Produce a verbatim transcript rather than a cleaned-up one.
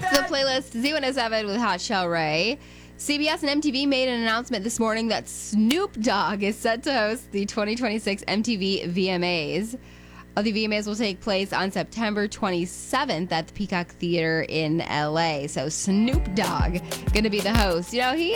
The playlist Z one oh seven with Hot Shell Ray. C B S and M T V made an announcement this morning that Snoop Dogg is set to host the twenty twenty-six M T V V M As. Uh, the V M As will take place on September twenty-seventh at the Peacock Theater in L A. So Snoop Dogg going to be the host. You know, he